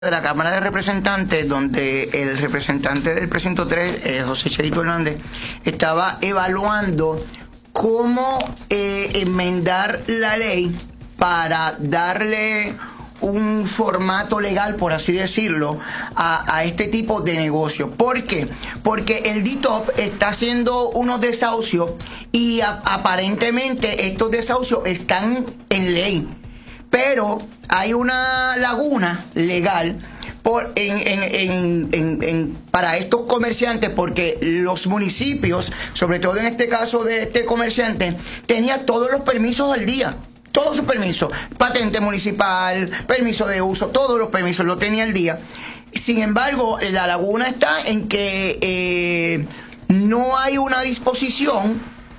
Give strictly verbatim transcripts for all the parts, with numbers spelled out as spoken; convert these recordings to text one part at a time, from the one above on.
de la Cámara de Representantes, donde el representante del precinto tres, eh, José Cheito Hernández, estaba evaluando cómo eh, enmendar la ley para darle un formato legal, por así decirlo, a, a este tipo de negocio. ¿Por qué? Porque el D T O P está haciendo unos desahucios y a, aparentemente estos desahucios están en ley, pero hay una laguna legal por, en, en, en, en, en, para estos comerciantes, porque los municipios, sobre todo en este caso de este comerciante, tenía todos los permisos al día. Todos sus permisos, patente municipal, permiso de uso, todos los permisos lo tenía al día. Sin embargo, la laguna está en que eh, no hay una disposición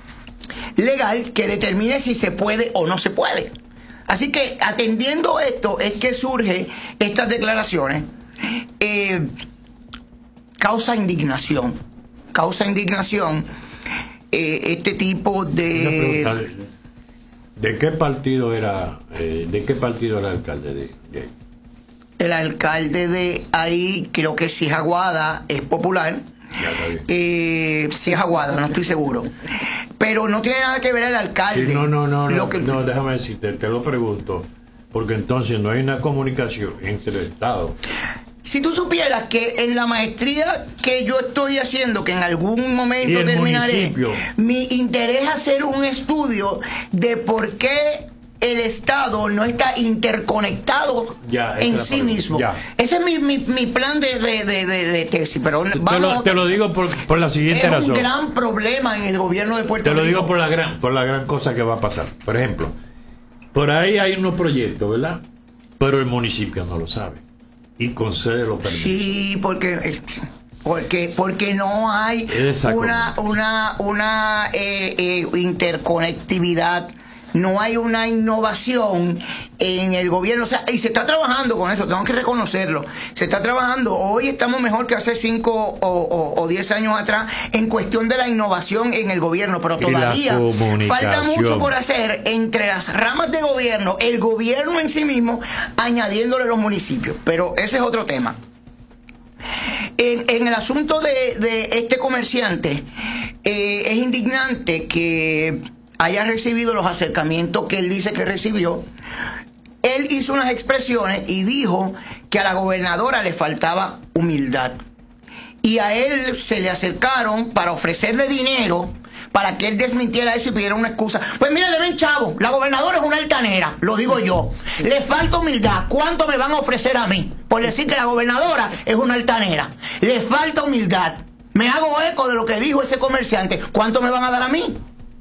legal que determine si se puede o no se puede. Así que, atendiendo esto, es que surgen estas declaraciones. Eh, causa indignación. Causa indignación eh, este tipo de... ¿De qué partido era, eh, de qué partido era el alcalde de, de El alcalde de ahí, creo que si es Aguada, es popular. Eh, si es Aguada, no estoy seguro. Pero no tiene nada que ver el alcalde. Sí, no, no, no, lo no, que... no, déjame decirte, te lo pregunto, porque entonces no hay una comunicación entre el Estado. Si tú supieras que en la maestría que yo estoy haciendo, que en algún momento terminaré, municipio? mi interés es hacer un estudio de por qué el Estado no está interconectado ya, en sí mismo. Ya. Ese es mi, mi, mi plan de, de, de, de tesis. Pero te, vamos, lo, te lo digo por, por la siguiente es razón. Es un gran problema en el gobierno de Puerto Rico. Te lo Rico. digo por la, gran, por la gran cosa que va a pasar. Por ejemplo, por ahí hay unos proyectos, ¿verdad? Pero el municipio no lo sabe y concede los permisos. Sí, porque porque porque no hay una una una eh, eh, interconectividad, no hay una innovación en el gobierno, o sea, y se está trabajando con eso, tengo que reconocerlo, se está trabajando. Hoy estamos mejor que hace cinco o, o, o diez años atrás en cuestión de la innovación en el gobierno, pero todavía falta mucho por hacer entre las ramas de gobierno, el gobierno en sí mismo, añadiéndole los municipios, pero ese es otro tema. En, en el asunto de, de este comerciante, eh, es indignante que haya recibido los acercamientos que él dice que recibió. Él hizo unas expresiones y dijo que a la gobernadora le faltaba humildad. Y a él se le acercaron para ofrecerle dinero para que él desmintiera eso y pidiera una excusa. Pues mire, le ven chavo, la gobernadora es una altanera, lo digo yo. Le falta humildad. ¿Cuánto me van a ofrecer a mí por decir que la gobernadora es una altanera? Le falta humildad. Me hago eco de lo que dijo ese comerciante. ¿Cuánto me van a dar a mí?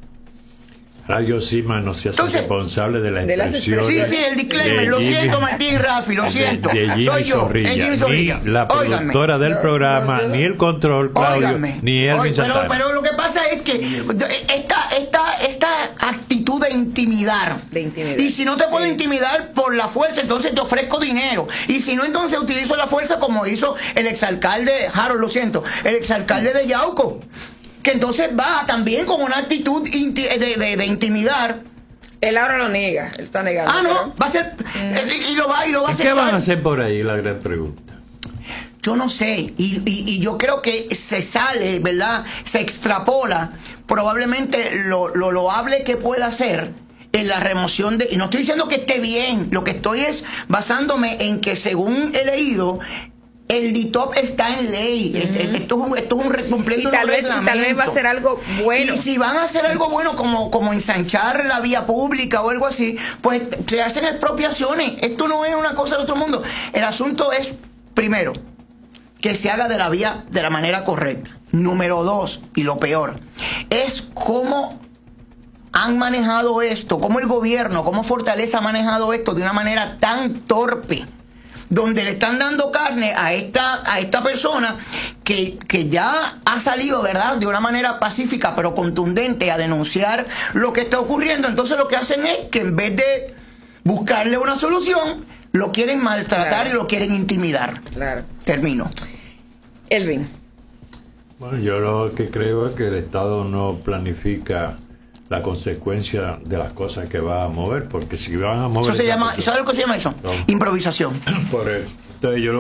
Radio Sima no se hace responsable de la expresión. Sí, sí, el disclaimer, lo siento, Martín Rafi, lo siento. De, de Soy yo, Zorrilla, Jimmy Zorrilla. Ni la productora del programa, ni el control, Claudio, óigame, ni Elvin Santana. Pero, pero lo que pasa es que esta, esta, esta actitud de intimidar, de intimidar, y si no te puedo sí. intimidar por la fuerza, entonces te ofrezco dinero. Y si no, entonces utilizo la fuerza como hizo el exalcalde, Harold, lo siento, el exalcalde de Yauco, que entonces va también con una actitud de, de, de intimidar. Él ahora lo niega, él está negando. Ah, no, pero... va a ser, mm. y, y lo va, y lo va a hacer. ¿Qué van a hacer por ahí? La gran pregunta. Yo no sé, y, y, y yo creo que se sale, ¿verdad? Se extrapola probablemente lo, lo loable que pueda hacer en la remoción de... Y no estoy diciendo que esté bien, lo que estoy es basándome en que según he leído, el D T O P está en ley. Uh-huh. Esto es un, esto es un cumpliendo y tal vez y tal vez va a ser algo bueno. Y si van a hacer algo bueno como, como ensanchar la vía pública o algo así, pues se hacen expropiaciones. Esto no es una cosa de otro mundo. El asunto es, primero, que se haga de la vía de la manera correcta. Número dos, y lo peor, es cómo han manejado esto, cómo el gobierno, cómo Fortaleza ha manejado esto de una manera tan torpe, donde le están dando carne a esta, a esta persona que, que ya ha salido, ¿verdad?, de una manera pacífica pero contundente a denunciar lo que está ocurriendo. Entonces lo que hacen es que en vez de buscarle una solución, lo quieren maltratar, claro, y lo quieren intimidar. Claro. Termino. Elvin. Bueno, yo lo que creo es que el Estado no planifica la consecuencia de las cosas que va a mover, porque si van a mover... Eso se llama, ¿sabes lo que se llama eso? No. Improvisación. Por eso. Entonces yo